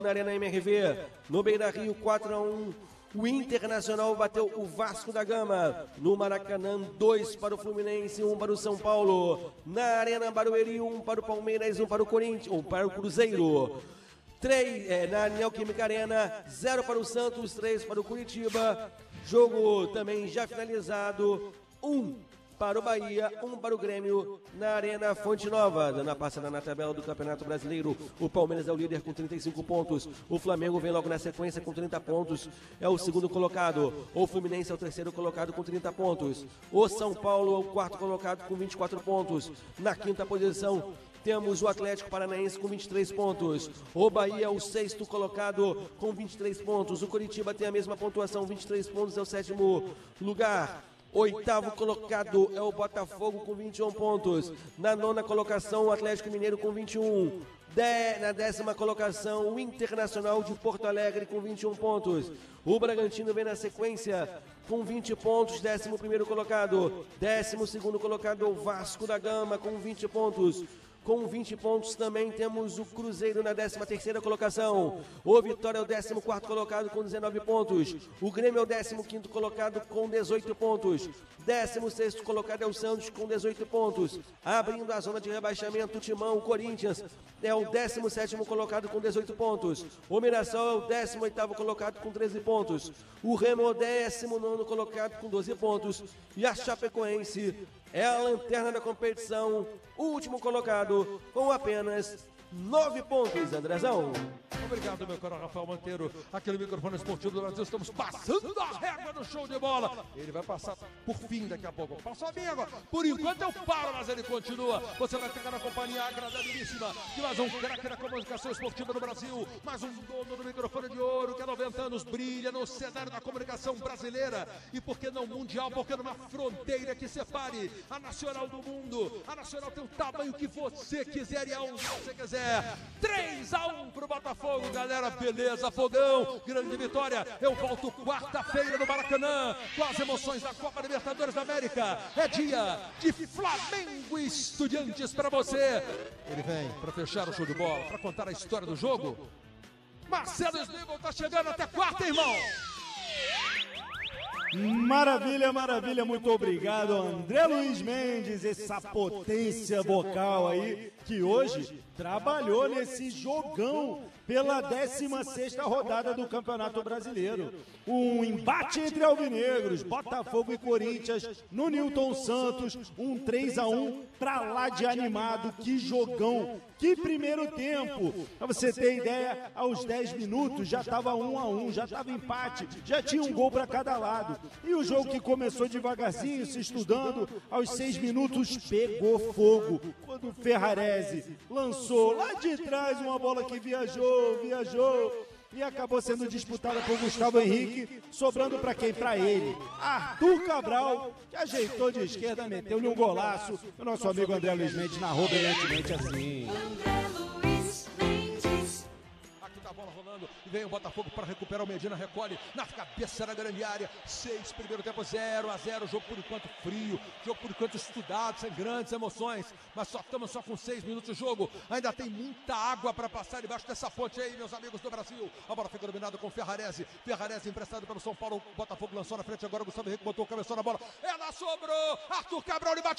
na Arena MRV, no Beira-Rio 4-1, o Internacional bateu o Vasco da Gama, no Maracanã 2 para o Fluminense, 1 para o São Paulo, na Arena Barueri 1 para o Palmeiras, 1 para o Corinthians, 1 para o Cruzeiro, na Neoquímica Arena 0 para o Santos, 3 para o Curitiba, jogo também já finalizado, 1 para o Bahia, 1 para o Grêmio na Arena Fonte Nova. Dando a passada na tabela do Campeonato Brasileiro, o Palmeiras é o líder com 35 pontos, o Flamengo vem logo na sequência com 30 pontos, é o segundo colocado, o Fluminense é o terceiro colocado com 30 pontos, o São Paulo é o quarto colocado com 24 pontos, na quinta posição temos o Atlético Paranaense com 23 pontos, o Bahia é o sexto colocado com 23 pontos, o Coritiba tem a mesma pontuação, 23 pontos, é o sétimo lugar. Oitavo colocado é o Botafogo com 21 pontos. Na nona colocação, o Atlético Mineiro com 21. Na décima colocação, o Internacional de Porto Alegre com 21 pontos. O Bragantino vem na sequência com 20 pontos, 11º colocado. 12º colocado é o Vasco da Gama com 20 pontos. Com 20 pontos também temos o Cruzeiro na 13ª colocação. O Vitória é o 14º colocado com 19 pontos. O Grêmio é o 15º colocado com 18 pontos. 16º colocado é o Santos com 18 pontos. Abrindo a zona de rebaixamento, o Timão, o Corinthians, é o 17º colocado com 18 pontos. O Mirassol é o 18º colocado com 13 pontos. O Remo é o 19º colocado com 12 pontos. E a Chapecoense é a lanterna da competição, o último colocado com apenas 9 pontos, Andrezão. Obrigado, meu caro Rafael Monteiro. Aqui no microfone esportivo do Brasil, estamos passando a régua no show de bola. Ele vai passar por fim daqui a pouco. Passou a minha agora. Por enquanto eu paro, mas ele continua. Você vai ficar na companhia agradabilíssima de mais um craque da comunicação esportiva no Brasil. Mais um dono do microfone de ouro que há 90 anos brilha no cenário da comunicação brasileira. E por que não mundial? Porque numa fronteira que separe a nacional do mundo. A nacional tem o tamanho que você quiser e aonde você quiser. 3-1 pro Botafogo. Galera, beleza, fogão, grande vitória. Eu volto quarta-feira no Maracanã com as emoções da Copa Libertadores da América. É dia de Flamengo e Estudiantes para você. Ele vem para fechar o show de bola, para contar a história do jogo. Marcelo Snivel tá chegando até quarta, irmão. Maravilha, maravilha, muito obrigado, André Luiz Mendes, essa potência vocal aí, que hoje trabalhou nesse jogão pela 16ª rodada do Campeonato Brasileiro. Um embate entre alvinegros, Botafogo e Corinthians, no Newton Santos, um 3-1 pra lá de animado, que jogão, que primeiro tempo. Pra você ter ideia, aos 10 minutos já tava 1-1, já tava empate, já tinha um gol pra cada lado. E o jogo que começou devagarzinho, se estudando, aos 6 minutos pegou fogo, quando o Ferrarese lançou lá de trás uma bola que viajou, e acabou sendo disputada por Gustavo Henrique, sobrando para quem? Para ele, Arthur Cabral, que ajeitou de esquerda, meteu-lhe um golaço. O nosso amigo André Luiz Mendes narrou brilhantemente assim. A bola rolando e vem o Botafogo para recuperar. O Medina recolhe na cabeça da grande área. 6, primeiro tempo 0-0. Jogo por enquanto frio, jogo por enquanto estudado, sem grandes emoções, mas estamos só com 6 minutos de jogo. Ainda tem muita água para passar debaixo dessa ponte aí, meus amigos do Brasil. A bola fica dominada com Ferrarese emprestado pelo São Paulo. O Botafogo lançou na frente agora. Gustavo Henrique botou o cabeção na bola, ela sobrou. Arthur Cabral, ele bate